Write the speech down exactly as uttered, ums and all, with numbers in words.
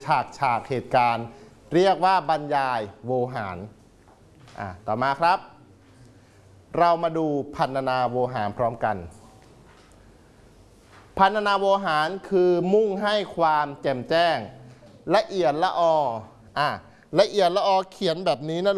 ฉากฉากเหตุการณ์เรียกว่าบรรยายโวหารอ่ะต่อมาครับเรามาดูพรรณนาโวหารพร้อมกันพรรณนาโวหารคือมุ่งให้ความแจ่มแจ้งละเอียดละอออ่ะละเอียดละออเขียนแบบนี้นะ